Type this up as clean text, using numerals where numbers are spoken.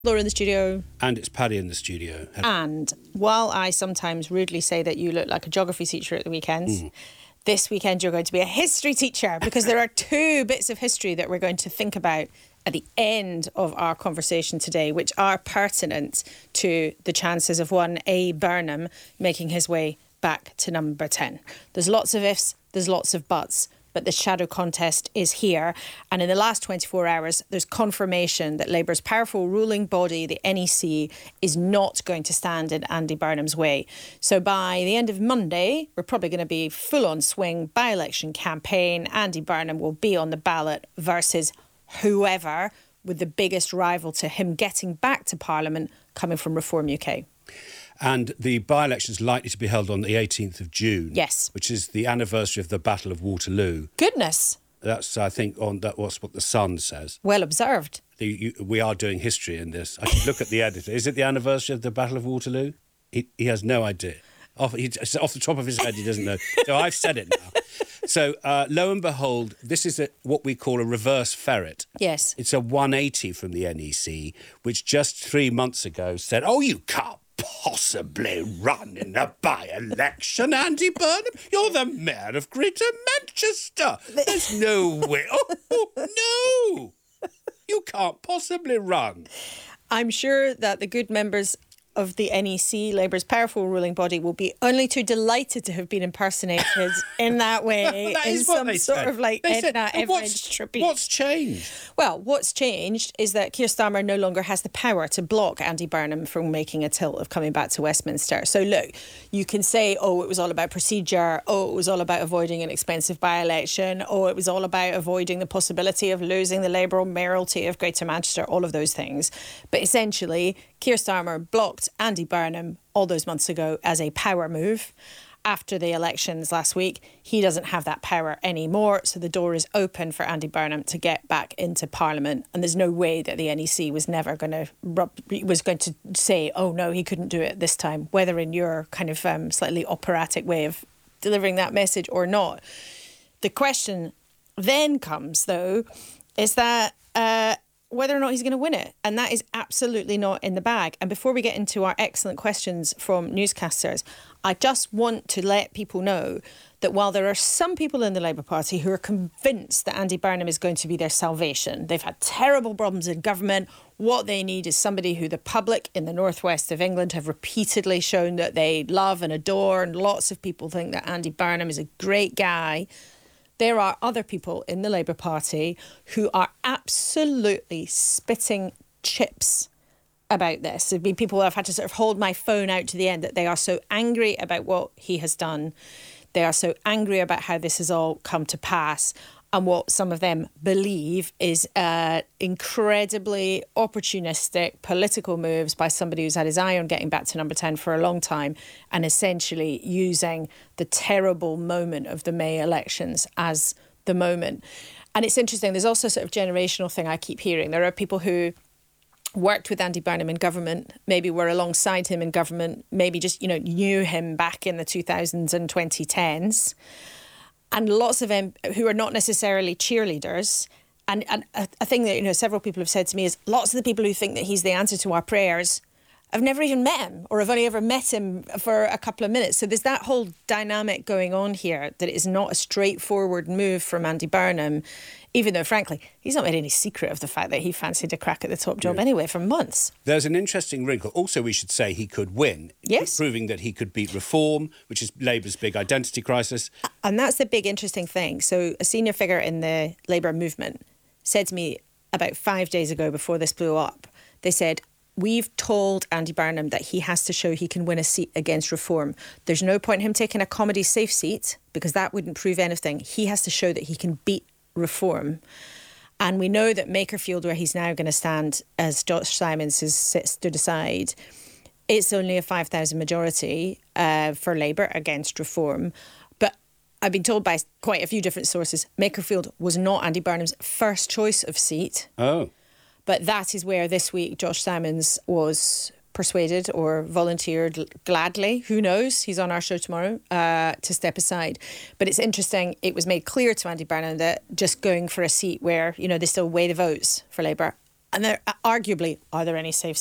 Laura in the studio. And it's Paddy in the studio. And while I sometimes rudely say that you look like a geography teacher at the weekends, this weekend you're going to be a history teacher, because there are two bits of history that we're going to think about at the end of our conversation today, which are pertinent to the chances of one A. Burnham making his way back to number 10. There's lots of ifs, there's lots of buts, but the shadow contest is here. And in the last 24 hours, there's confirmation that Labour's powerful ruling body, the NEC, is not going to stand in Andy Burnham's way. So by the end of Monday, we're probably going to be full on swing by-election campaign. Andy Burnham will be on the ballot versus whoever, with the biggest rival to him getting back to Parliament coming from Reform UK. And the by-election is likely to be held on the 18th of June. Yes. Which is the anniversary of the Battle of Waterloo. Goodness. That's, I think, that's what the Sun says. Well observed. We are doing history in this. I should look at the editor. Is it the anniversary of the Battle of Waterloo? He has no idea. Off the top of his head, he doesn't know. So I've said it now. So lo and behold, this is what we call a reverse ferret. Yes. It's a 180 from the NEC, which just 3 months ago said, oh, you can't possibly run in a by-election, Andy Burnham. You're the mayor of Greater Manchester. There's no way. Oh, no. You can't possibly run. I'm sure that the good members of the NEC, Labour's powerful ruling body, will be only too delighted to have been impersonated in that way. That in is what some they sort said. of like They said, Edna Everage tribute. What's changed? Well, what's changed is that Keir Starmer no longer has the power to block Andy Burnham from making a tilt of coming back to Westminster. So look, you can say, oh, it was all about procedure. Oh, it was all about avoiding an expensive by-election. Oh, it was all about avoiding the possibility of losing the Labour mayoralty of Greater Manchester, all of those things. But essentially, Keir Starmer blocked Andy Burnham all those months ago as a power move. After the elections last week, he doesn't have that power anymore. So the door is open for Andy Burnham to get back into Parliament. And there's no way that the NEC was going to say, oh, no, he couldn't do it this time, whether in your kind of slightly operatic way of delivering that message or not. The question then comes, though, is that whether or not he's going to win it. And that is absolutely not in the bag. And before we get into our excellent questions from newscasters, I just want to let people know that while there are some people in the Labour Party who are convinced that Andy Burnham is going to be their salvation, they've had terrible problems in government. What they need is somebody who the public in the northwest of England have repeatedly shown that they love and adore. And lots of people think that Andy Burnham is a great guy. There are other people in the Labour Party who are absolutely spitting chips about this. There've been people who have had to sort of hold my phone out to the end, that they are so angry about what he has done. They are so angry about how this has all come to pass. And what some of them believe is incredibly opportunistic political moves by somebody who's had his eye on getting back to number 10 for a long time, and essentially using the terrible moment of the May elections as the moment. And it's interesting, there's also a sort of generational thing I keep hearing. There are people who worked with Andy Burnham in government, maybe were alongside him in government, maybe just, knew him back in the 2000s and 2010s. And lots of them who are not necessarily cheerleaders. And a thing that, several people have said to me is lots of the people who think that he's the answer to our prayers have never even met him, or have only ever met him for a couple of minutes. So there's that whole dynamic going on here, that it is not a straightforward move from Andy Burnham, even though, frankly, he's not made any secret of the fact that he fancied a crack at the top job anyway for months. There's an interesting wrinkle. Also, we should say he could win. Yes. Proving that he could beat Reform, which is Labour's big identity crisis. And that's the big interesting thing. So a senior figure in the Labour movement said to me about 5 days ago, before this blew up, they said, we've told Andy Burnham that he has to show he can win a seat against Reform. There's no point in him taking a comedy safe seat, because that wouldn't prove anything. He has to show that he can beat Reform. And we know that Makerfield, where he's now going to stand, as Josh Simons has stood aside, it's only a 5,000 majority for Labour against Reform. But I've been told by quite a few different sources, Makerfield was not Andy Burnham's first choice of seat. Oh. But that is where this week Josh Simons was persuaded or volunteered gladly, who knows, he's on our show tomorrow, to step aside. But it's interesting, it was made clear to Andy Burnham that just going for a seat where, you know, they still weigh the votes for Labour And there, arguably, are there any safe